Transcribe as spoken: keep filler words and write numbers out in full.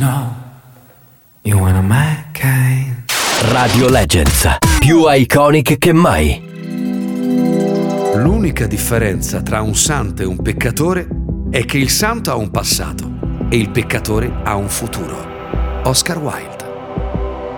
know you wanna my kind. Radio Legends, più iconic che mai. L'unica differenza tra un santo e un peccatore è che il santo ha un passato e il peccatore ha un futuro. Oscar Wilde.